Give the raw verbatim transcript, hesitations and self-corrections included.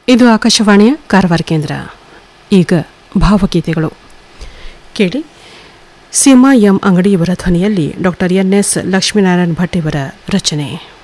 ಇದು ಆಕಾಶವಾಣಿಯ ಕಾರವಾರ ಕೇಂದ್ರ. ಈಗ ಭಾವಗೀತೆಗಳು ಕೇಳಿ. ಸೀಮಾ ಎಂ ಅಂಗಡಿಯವರ ಧ್ವನಿಯಲ್ಲಿ doctor N S Lakshminarayana Bhat ಇವರ ರಚನೆ.